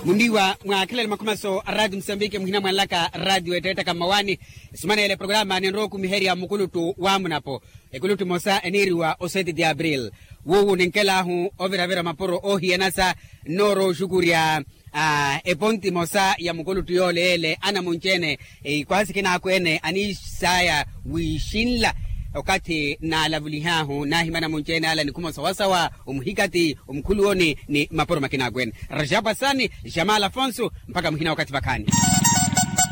mundiwa mwa kila makumaso radio Msambike mhina mwanlaka radio eteta kamawani sumana ile programa ni nroku miheri ya mukulutu wamunapo ekulutu mosa eniriwa oseti de abril wowo ninkela hu overa maporo ohienasa noro shukuria eponti mosa ya mukulutu yole ele ana munchene kwasi kina kwene anisaya wishinla wakati na lavulihahu na himana munchene ala nikuma sawasawa umhikati umkuluoni ni maporo makina gwen Rajab Hassani Jamal Afonso mpaka mhina wakati bakani.